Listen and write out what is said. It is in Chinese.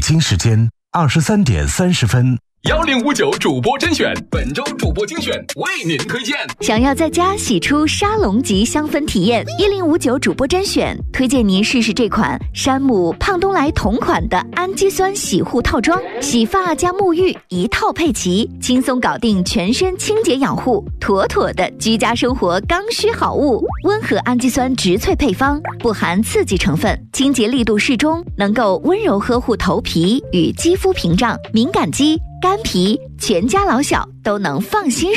京时间23点30分。 1059主播甄选，本周主播精选为您推荐。 想要在家洗出沙龙级香氛体验，1059主播甄选推荐您试试这款山姆胖东来同款的氨基酸洗护套装，洗发加沐浴一套配齐，轻松搞定全身清洁养护，妥妥的居家生活刚需好物。温和氨基酸植萃配方，不含刺激成分，清洁力度适中，能够温柔呵护头皮与肌肤屏障，敏感肌、干皮，全家老小都能放心